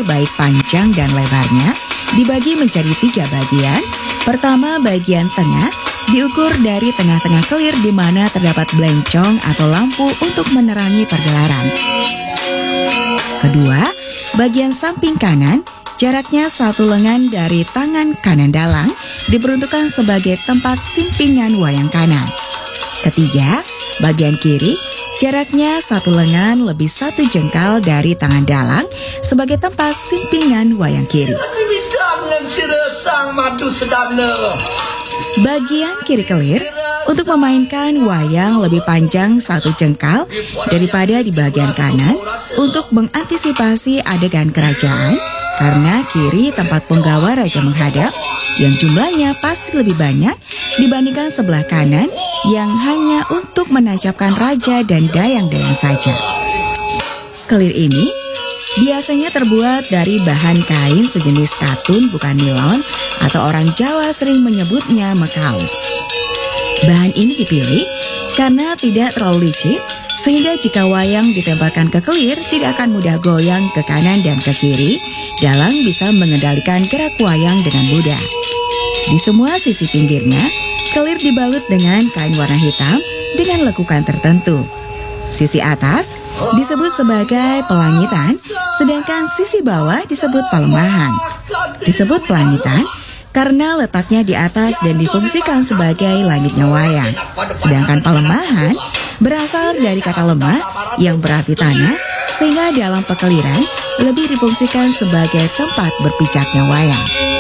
kelir baik panjang dan lebarnya dibagi menjadi 3 bagian. Pertama, bagian tengah diukur dari tengah-tengah kelir di mana terdapat belencong atau lampu untuk menerangi pergelaran. Kedua, bagian samping kanan jaraknya 1 lengan dari tangan kanan dalang diperuntukkan sebagai tempat simpingan wayang kanan. Ketiga, bagian kiri jaraknya 1 lengan lebih 1 jengkal dari tangan dalang sebagai tempat simpingan wayang kiri. Bagian kiri kelir untuk memainkan wayang lebih panjang 1 jengkal daripada di bagian kanan untuk mengantisipasi adegan kerajaan, karena kiri tempat penggawa raja menghadap yang jumlahnya pasti lebih banyak dibandingkan sebelah kanan yang hanya untuk menancapkan raja dan dayang-dayang saja. Kelir ini biasanya terbuat dari bahan kain sejenis katun bukan nilon atau orang Jawa sering menyebutnya mekau. Bahan ini dipilih karena tidak terlalu licin sehingga jika wayang ditempelkan ke kelir tidak akan mudah goyang ke kanan dan ke kiri. Dalang bisa mengendalikan gerak wayang dengan mudah. Di semua sisi pinggirnya, kelir dibalut dengan kain warna hitam dengan lekukan tertentu. Sisi atas disebut sebagai pelangitan, sedangkan sisi bawah disebut palemahan. Disebut pelangitan karena letaknya di atas dan difungsikan sebagai langitnya wayang. Sedangkan palemahan berasal dari kata lemah yang berarti tanah, sehingga dalam pekeliran lebih difungsikan sebagai tempat berpijaknya wayang.